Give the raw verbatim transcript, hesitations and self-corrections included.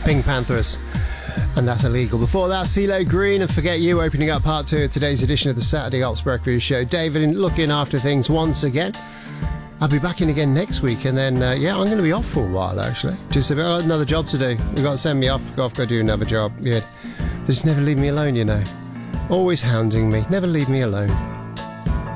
Pink Panthers. And that's illegal. Before that, CeeLo Green and Forget You, opening up part two of today's edition of the Saturday Ops Breakfast Show. David looking after things once again. I'll be back in again next week, and then, uh, yeah, I'm going to be off for a while, actually. Just about another job to do. You've got to send me off, off, go do another job. Yeah. They just never leave me alone, you know. Always hounding me. Never leave me alone.